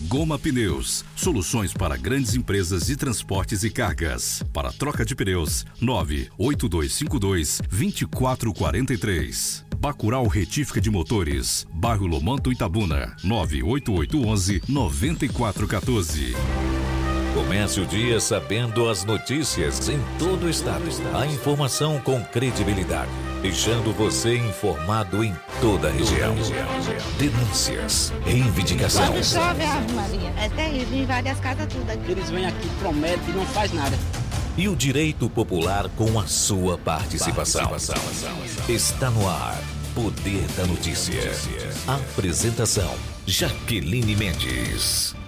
Goma Pneus, soluções para grandes empresas de transportes e cargas. Para troca de pneus, 98252-2443. Bacurau Retífica de Motores, bairro Lomanto, Itabuna, 98811-9414. Comece o dia sabendo as notícias em todo o estado. A informação com credibilidade, deixando você informado em toda a região. Denúncias, reivindicação. Quando chove, Ave Maria, é terrível, invade as casas tudo aqui. Eles vêm aqui, prometem e não faz nada. E o direito popular com a sua participação. Está no ar, Poder da Notícia. Apresentação, Jaqueline Mendes.